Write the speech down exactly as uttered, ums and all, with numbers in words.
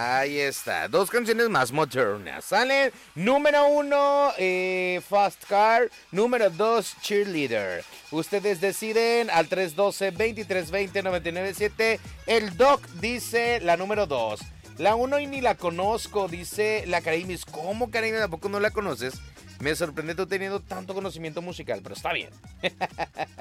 Ahí está, dos canciones más modernas. Salen número uno, eh, Fast Car. Número dos, Cheerleader. Ustedes deciden al tres uno dos, dos tres dos cero, nueve nueve siete. El Doc dice la número dos. La uno y ni la conozco, dice la Carimis. ¿Cómo, Carimis? ¿Tampoco no la conoces? Me sorprende tú teniendo tanto conocimiento musical, pero está bien.